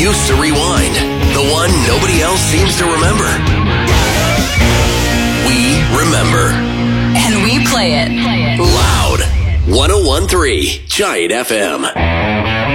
used to rewind. The one nobody else seems to remember. We remember. And we play it. Loud. 101.3 Giant FM.